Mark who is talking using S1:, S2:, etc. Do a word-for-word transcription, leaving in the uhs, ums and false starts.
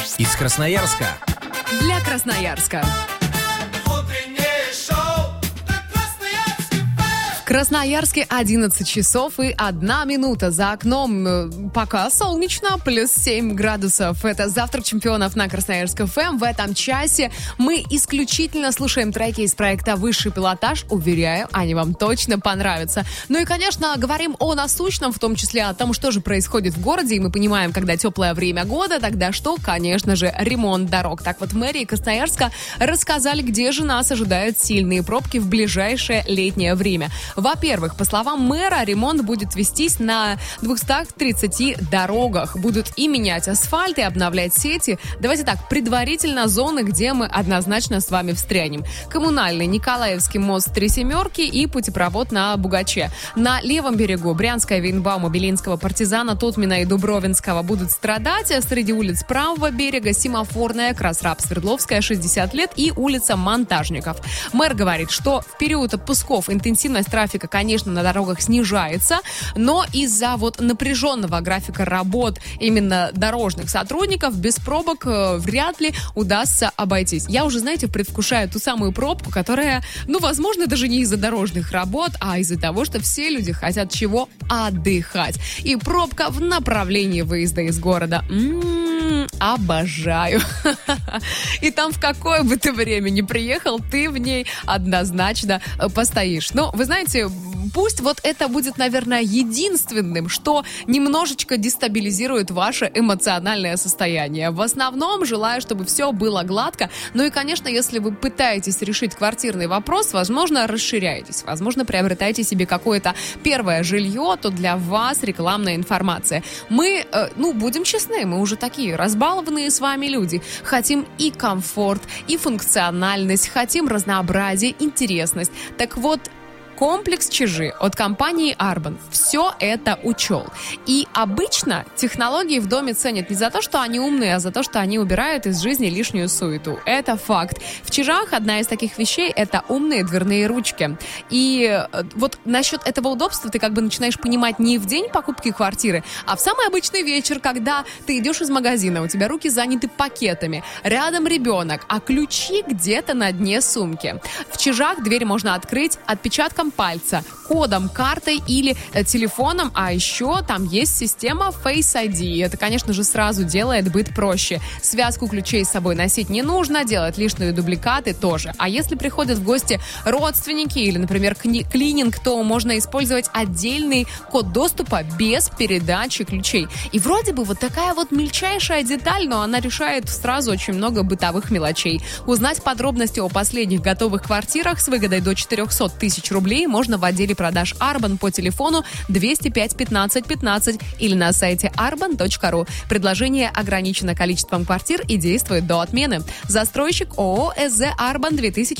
S1: Из Красноярска.
S2: Для Красноярска. В Красноярске одиннадцать часов и одна минута. За окном пока солнечно, плюс семь градусов. Это «Завтрак чемпионов» на Красноярск эф эм. В этом часе мы исключительно слушаем треки из проекта «Высший пилотаж». Уверяю, они вам точно понравятся. Ну и, конечно, говорим о насущном, в том числе о том, что же происходит в городе. И мы понимаем, когда теплое время года, тогда что? Конечно же, ремонт дорог. Так вот, в мэрии Красноярска рассказали, где же нас ожидают сильные пробки в ближайшее летнее время. Во-первых, по словам мэра, ремонт будет вестись на двухстах тридцати дорогах. Будут и менять асфальт, и обновлять сети. Давайте так, предварительно зоны, где мы однозначно с вами встрянем. Коммунальный, Николаевский мост «Три семерки» и путепровод на Бугаче. На левом берегу Брянская, Вейнбаума, Белинского, Партизана, Тотмина и Дубровинского будут страдать. А среди улиц правого берега Семафорная, Красраб, Свердловская, шестьдесят лет и улица Монтажников. Мэр говорит, что в период отпусков интенсивность трафика Трафика, конечно, на дорогах снижается, но из-за вот напряженного графика работ именно дорожных сотрудников без пробок э, вряд ли удастся обойтись. Я уже, знаете, предвкушаю ту самую пробку, которая, ну, возможно, даже не из-за дорожных работ, а из-за того, что все люди хотят чего? Отдыхать. И пробка в направлении выезда из города. М-м-м, обожаю. И там в какое бы ты время ни приехал, ты в ней однозначно постоишь. Но, вы знаете, пусть вот это будет, наверное, единственным, что немножечко дестабилизирует ваше эмоциональное состояние. В основном желаю, чтобы все было гладко. Ну и, конечно, если вы пытаетесь решить квартирный вопрос, возможно, расширяетесь, возможно, приобретаете себе какое-то первое жилье, то для вас рекламная информация. Мы, э, ну, будем честны, мы уже такие разбалованные с вами люди. Хотим и комфорт, и функциональность, хотим разнообразие, интересность. Так вот, комплекс Чижи от компании Арбан все это учел. И обычно технологии в доме ценят не за то, что они умные, а за то, что они убирают из жизни лишнюю суету. Это факт. В Чижах одна из таких вещей – это умные дверные ручки. И вот насчет этого удобства ты как бы начинаешь понимать не в день покупки квартиры, а в самый обычный вечер, когда ты идешь из магазина, у тебя руки заняты пакетами, рядом ребенок, а ключи где-то на дне сумки. В Чижах дверь можно открыть отпечатком пальца, кодом, картой или э, телефоном, а еще там есть система Face ай ди. Это, конечно же, сразу делает быт проще. Связку ключей с собой носить не нужно, делать лишние дубликаты тоже. А если приходят в гости родственники или, например, кни- клининг, то можно использовать отдельный код доступа без передачи ключей. И вроде бы вот такая вот мельчайшая деталь, но она решает сразу очень много бытовых мелочей. Узнать подробности о последних готовых квартирах с выгодой до четыреста тысяч рублей можно в отделе продаж Арбан по телефону двести пять пятнадцать пятнадцать или на сайте арбан точка ру. Предложение ограничено количеством квартир и действует до отмены. Застройщик ООО СЗ Арбан две тысячи